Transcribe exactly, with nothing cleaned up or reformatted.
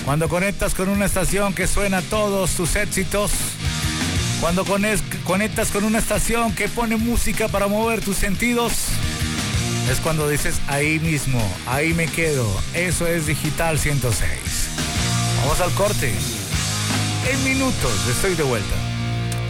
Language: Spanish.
Cuando conectas con una estación que suena todos tus éxitos. Cuando conectas con una estación que pone música para mover tus sentidos. Es cuando dices, ahí mismo, ahí me quedo. Eso es Digital ciento seis. Vamos al corte. En minutos estoy de vuelta.